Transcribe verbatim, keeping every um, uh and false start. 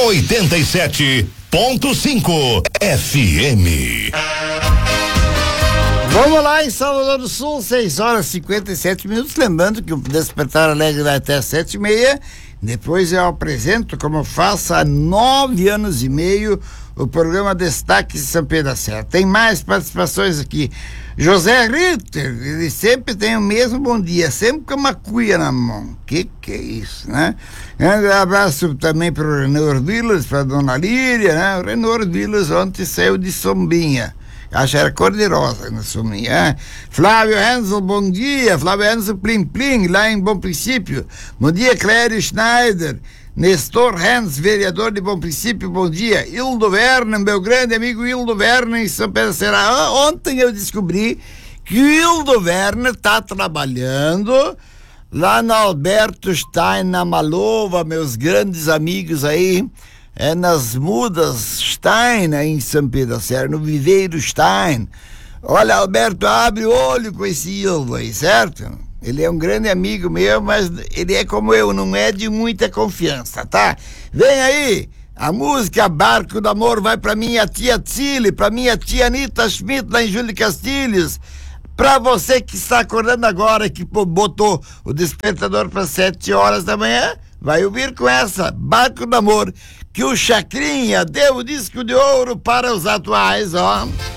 oitenta e sete ponto cinco F M. Vamos lá em Salvador do Sul, seis horas e cinquenta e sete minutos. Lembrando que o Despertar Alegre vai até sete e meia. Depois eu apresento, como eu faço há nove anos e meio, o programa Destaques de São Pedro da Serra. Tem mais participações aqui. José Ritter, ele sempre tem o mesmo bom dia, sempre com uma cuia na mão. Que que é isso, né? Um abraço também para o Renor Vilas, para a Dona Líria, né? O Renor Vilas ontem saiu de sombinha. Acho que era cor-de-rosa na sombrinha. É? Flávio Hensel, bom dia. Flávio Hensel Plim Plim, lá em Bom Princípio. Bom dia, Clério Schneider. Nestor Hens, vereador de Bom Princípio, bom dia. Hildo Werner, meu grande amigo Hildo Werner em São Pedro da Serra. Ontem eu descobri que o Hildo Werner está trabalhando lá na Alberto Stein, na Malova, meus grandes amigos aí. É nas mudas Stein, aí em São Pedro da Serra, no viveiro Stein. Olha, Alberto, abre o olho com esse Hildo aí, certo? Ele é um grande amigo meu, mas ele é como eu, não é de muita confiança, tá? Vem aí, a música Barco do Amor vai pra minha tia Tsili, pra minha tia Anitta Schmidt, lá em Júlio de Castilhos. Pra você que está acordando agora, que botou o despertador para sete horas da manhã, vai ouvir com essa, Barco do Amor, que o Chacrinha deu o disco de ouro para os atuais, ó.